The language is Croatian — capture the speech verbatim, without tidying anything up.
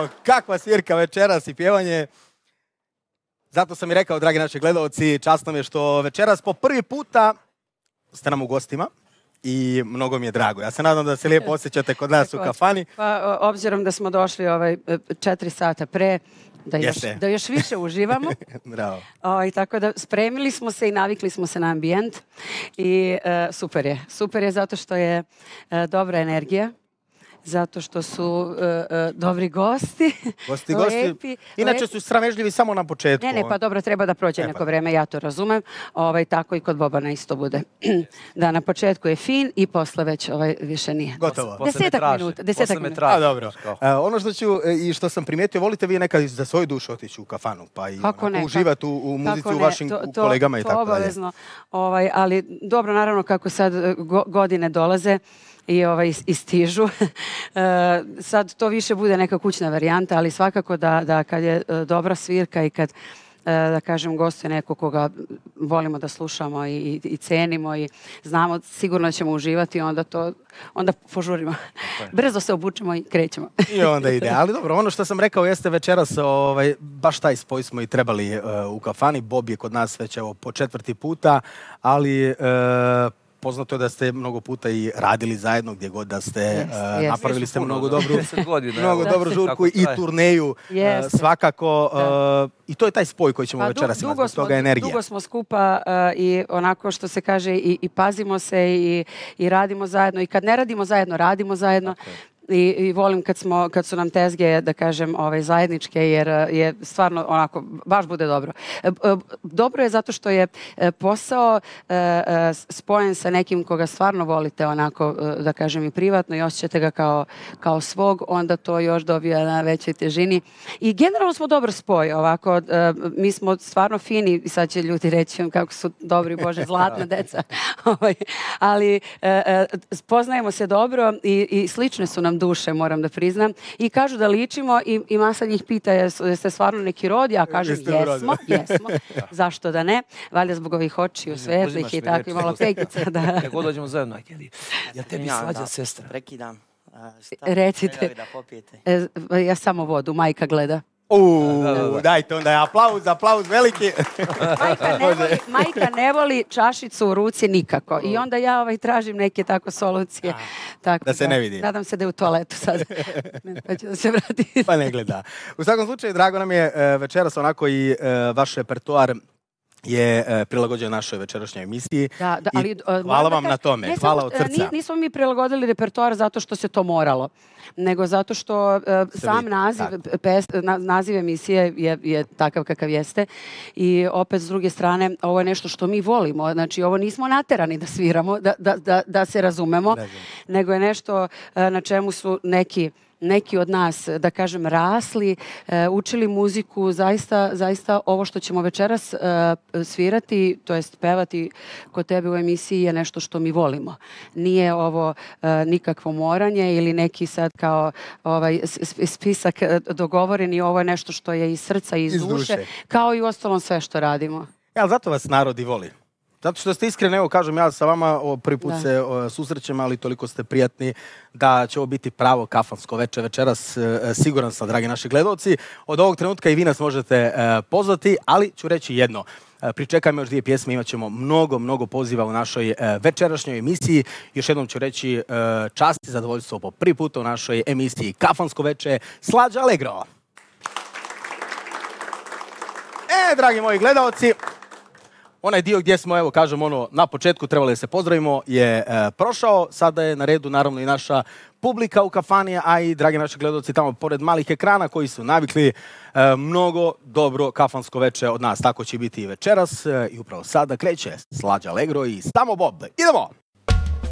Jao, kakva svirka večeras i pjevanje. Zato sam i rekao, dragi naši gledalci, časno mi je što večeras po prvi puta ste nam u gostima i mnogo mi je drago. Ja se nadam da se lijepo osjećate kod nas u kafani. Pa, obzirom da smo došli ovaj, četiri sata pre, da još, da još više uživamo. Bravo. O, i tako da spremili smo se i navikli smo se na ambijent i uh, super je. Super je zato što je uh, dobra energija. Zato što su uh, uh, dobri gosti, gosti, gosti. lepi. Inače lepi. su sramežljivi samo na početku. Ne, ne, pa dobro, treba da prođe e, neko pa. vreme, ja to razumem. Ovaj, tako i kod Bobana isto bude. Da, na početku je fin i posle već ovaj, više nije. Gotovo. Desetak minuta. Desetak minuta. A, dobro. Uh, ono što ću i što sam primijetio, volite vi nekad za svoju dušu otići u kafanu, pa i uživati u, u muzici u vašim to, to, kolegama i to tako dalje. To obavezno. Ovaj, ali dobro, naravno, kako sad go, godine dolaze, i ovaj, istižu. E, sad to više bude neka kućna varijanta, ali svakako da, da kad je dobra svirka i kad e, da kažem gostuje neko koga volimo da slušamo i, i, i cenimo i znamo sigurno ćemo uživati, onda to onda požurimo. Brzo se obučemo i krećemo. I onda ide. Ali dobro, ono što sam rekao jeste večeras ovaj, baš taj spoj smo i trebali uh, u kafani. Bob je kod nas već evo, po četvrti puta, ali uh, poznato je da ste mnogo puta i radili zajedno gdje god da ste, yes, uh, yes. napravili ste mnogo dobru, mnogo dobru žurku i turneju uh, svakako. Uh, I to je taj spoj koji ćemo pa, večeras imati, zbog toga energija. Dugo smo skupa uh, i onako što se kaže i, i pazimo se i, i radimo zajedno. I kad ne radimo zajedno, radimo zajedno. Okay. I, i volim kad, smo, kad su nam tezge, da kažem, ovaj, zajedničke, jer je stvarno onako, baš bude dobro. Dobro je zato što je posao spojen sa nekim koga stvarno volite, onako, da kažem, i privatno i osjećate ga kao, kao svog, onda to još dobija na većoj težini. I generalno smo dobro spoj, ovako, mi smo stvarno fini, i sad će ljudi reći kako su dobri, Bože, zlatna deca, ali poznajemo se dobro i, i slične su nam duše, moram da priznam. I kažu da ličimo i, i masa njih pita jeste stvarno neki rod, ja kažem jesmo, jesmo. Zašto da ne? Valjda zbog ovih očiju svetlih i tako i malo pekica. Da. Kako dođemo zajedno, ja tebi svađa sestra. Prekidam. Recite. Ja samo vodu, majka gleda. Uuu, dajte onda aplauz, aplauz veliki. Majka ne voli, majka ne voli čašicu u ruci nikako. I onda ja ovaj, tražim neke tako solucije. Tako, da se ne vidi. Nadam se da je u toaletu sad. Pa ću da se vrati. Pa ne gleda. U svakom slučaju, drago nam je večeras onako i vaš repertoar je e, prilagođen našoj večerašnjoj emisiji. Da, da, ali, I hvala vam na tome. Ne, hvala samo, od srca. Nismo mi prilagodili repertoar zato što se to moralo, nego zato što uh, sam naziv, pes, na, naziv emisije je, je takav kakav jeste. I opet, s druge strane, ovo je nešto što mi volimo. Znači, ovo nismo naterani da sviramo, da, da, da, da se razumemo, ne nego je nešto uh, na čemu su neki neki od nas, da kažem, rasli, e, učili muziku, zaista, zaista ovo što ćemo večeras e, svirati, to jest pevati kod tebe u emisiji je nešto što mi volimo. Nije ovo e, nikakvo moranje ili neki sad kao ovaj, spisak dogovoreni, ovo je nešto što je iz srca i iz, iz duše, duše, kao i u ostalom sve što radimo. Ja, zato vas narod i voli. Zato što ste iskreni, evo kažem, ja sa vama o, prvi put da. se o, susrećem, ali toliko ste prijatni da će ovo biti pravo kafansko večer. Večeras, e, siguran sam, dragi naši gledalci, od ovog trenutka i vi nas možete e, pozvati, ali ću reći jedno. E, pričekajmo još dvije pjesme, imat ćemo mnogo, mnogo poziva u našoj e, večerašnjoj emisiji. Još jednom ću reći e, čast i zadovoljstvo po prvi put u našoj emisiji Kafansko večer, Slađa Allegro. E, dragi moji gledalci, onaj dio gdje smo, evo kažem, ono, na početku trebali da se pozdravimo je e, prošao. Sada je na redu naravno i naša publika u kafani, a i dragi naši gledalci tamo pored malih ekrana koji su navikli e, mnogo dobro kafansko veče od nas. Tako će biti i večeras e, i upravo sada kreće Slađa Allegro i Samo Bob. Idemo!